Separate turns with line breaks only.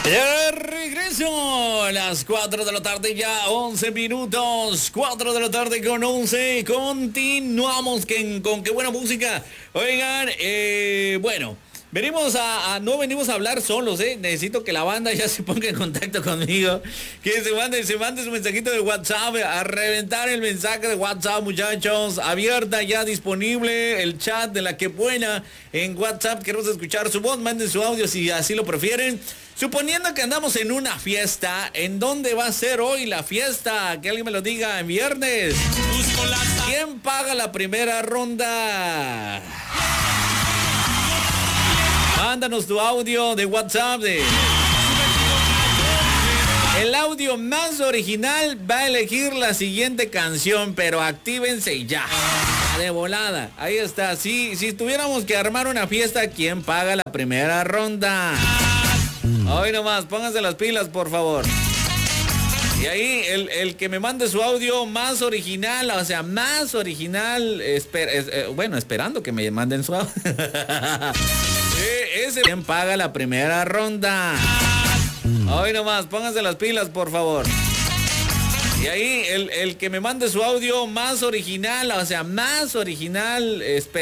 De regreso a las 4 de la tarde, ya 11 minutos, 4 de la tarde con 11, continuamos con qué buena música. Oigan, bueno, no venimos a hablar solos, necesito que la banda ya se ponga en contacto conmigo, que se mande su mensajito de WhatsApp, a reventar el mensaje de WhatsApp, muchachos, abierta ya disponible el chat de La Que Buena en WhatsApp, queremos escuchar su voz, manden su audio si así lo prefieren. Suponiendo que andamos en una fiesta, ¿en dónde va a ser hoy la fiesta? Que alguien me lo diga, en viernes. ¿Quién paga la primera ronda? Mándanos tu audio de WhatsApp. El audio más original va a elegir la siguiente canción, pero actívense ya. De volada. Ahí está. Si tuviéramos que armar una fiesta, ¿quién paga la primera ronda? Hoy nomás, pónganse las pilas, por favor. Y ahí, el que me mande su audio más original, esperando que me manden su audio. Ese quien paga la primera ronda. Hoy nomás, pónganse las pilas, por favor. Y ahí, el que me mande su audio más original,